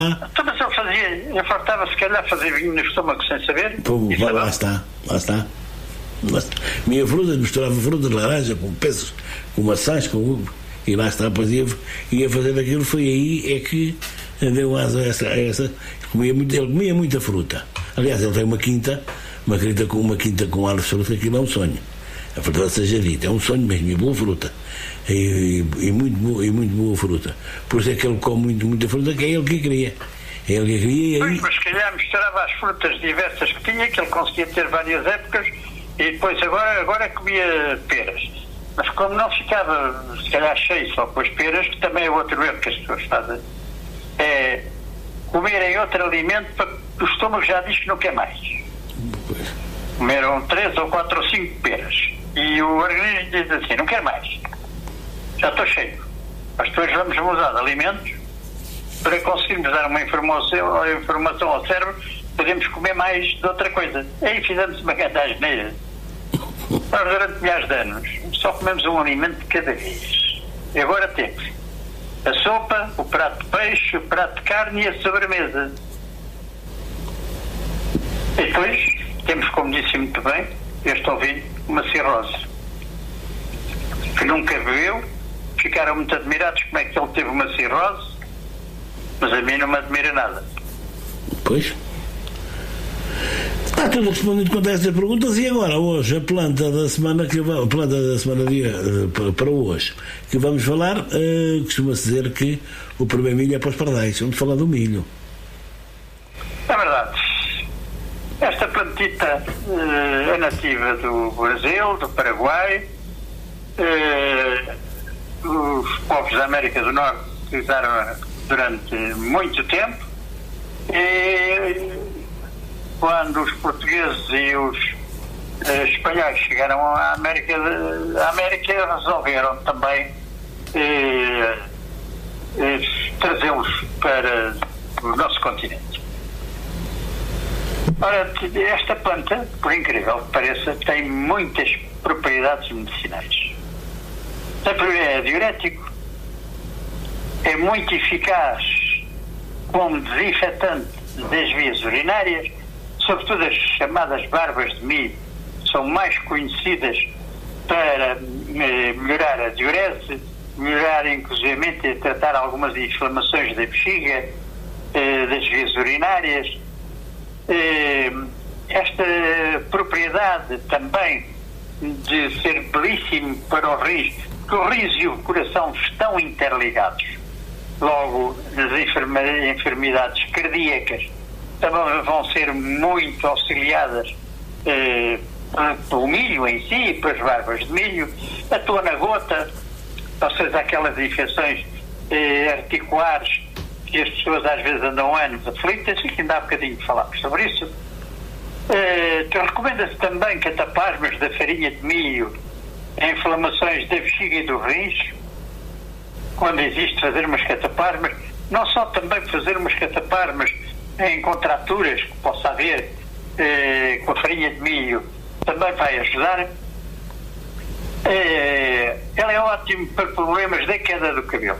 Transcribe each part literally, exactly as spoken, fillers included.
Então, mas ele fazia, ele fartava se calhar fazer vinho no estômago sem saber. Pô, lá, lá está, lá está. Minha fruta, misturava fruta de laranja com peças, com maçãs, com e lá está, depois ia, ia fazer aquilo. Foi aí é que deu asa a essa, a essa comia muito, ele comia muita fruta. Aliás, ele tem uma quinta, uma quinta com uma quinta com árvores de fruta, aquilo é um sonho. A verdade seja dita, é um sonho mesmo, e boa fruta. E, e, e, muito, boa, e muito boa fruta. Por isso é que ele come muito, muita fruta, que é ele que queria. É ele que queria e aí... Pois, mas se calhar misturava as frutas diversas que tinha, que ele conseguia ter várias épocas, e depois agora, agora comia peras. Mas como não ficava, se calhar, cheio só com as peras, que também é outro erro que as pessoas fazem, é comerem outro alimento para que o estômago já diz que não quer mais. Comeram três ou quatro ou cinco peras. E o organismo diz assim, não quer mais. Já estou cheio. Mas depois vamos mudar de alimentos para conseguirmos dar uma informação, uma informação ao cérebro, podemos comer mais de outra coisa. Aí fizemos uma grande asneira. Nós durante milhares de anos só comemos um alimento de cada vez. E agora temos a sopa, o prato de peixe, o prato de carne e a sobremesa. E depois temos, como disse muito bem, este ouvinte, uma cirrose. Que nunca bebeu, ficaram muito admirados como é que ele teve uma cirrose, mas a mim não me admira nada. Pois. Está tudo respondido quanto a estas perguntas. E agora, hoje, a planta da semana, que a planta da semana dia, para hoje, que vamos falar, uh, costuma-se dizer que o primeiro milho é para os pardais. Vamos falar do milho. É verdade. Esta plantita uh, é nativa do Brasil, do Paraguai. Uh, os povos da América do Norte utilizaram durante muito tempo. E quando os portugueses e os uh, espanhóis chegaram à América, de, à América resolveram também uh, uh, trazê-los para o nosso continente. Ora, esta planta, por incrível que pareça, tem muitas propriedades medicinais. É diurético, é muito eficaz como desinfetante das vias urinárias, sobretudo as chamadas barbas de milho, são mais conhecidas para eh, melhorar a diurese, melhorar inclusivamente e tratar algumas inflamações da bexiga, eh, das vias urinárias. Eh, esta propriedade também de ser belíssimo para o rins, porque o rins e o coração estão interligados. Logo, as enfermidades cardíacas também vão ser muito auxiliadas eh, pelo milho em si, pelas barbas de milho, atua na gota, ou seja, aquelas infecções eh, articulares que as pessoas às vezes andam anos aflitas, e que ainda há bocadinho falámos sobre isso. Eh, recomenda-se também cataplasmas da farinha de milho em inflamações da bexiga e do rins, quando existe fazer umas cataplasmas, não só também fazer umas cataplasmas em contraturas que possa haver eh, com a farinha de milho, também vai ajudar. Eh, ela é ótima para problemas da queda do cabelo.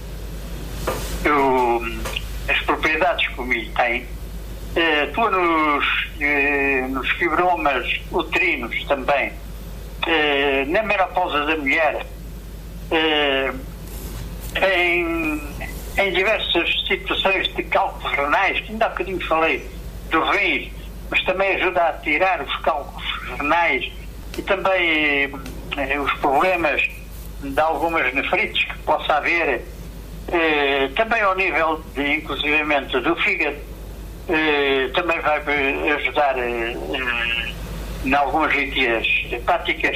O, as propriedades que o milho tem, eh, atua nos, eh, nos fibromas uterinos também, eh, na menopausa da mulher, eh, em, em diversas situações de cálculos renais, que ainda há bocadinho falei do rins, mas também ajuda a tirar os cálculos renais e também eh, os problemas de algumas nefrites que possa haver, eh, também ao nível de, inclusivamente, do fígado, eh, também vai ajudar eh, eh, em algumas litias hepáticas.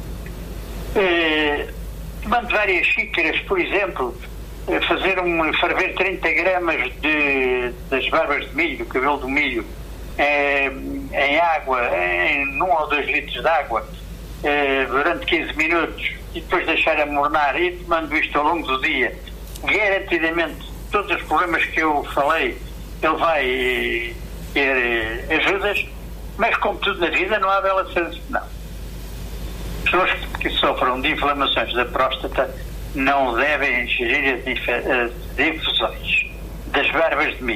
Eh, Tomando várias xícaras, por exemplo, fazer um, ferver trinta gramas de, das barbas de milho, do cabelo do milho, eh, em água, em um ou dois litros de água, eh, durante quinze minutos, e depois deixar amornar, e tomando isto ao longo do dia, garantidamente, todos os problemas que eu falei, ele vai ter ajudas, mas como tudo na vida, não há bela chance, não. Pessoas que sofram de inflamações da próstata não devem ingerir as infusões. das barbas de milho.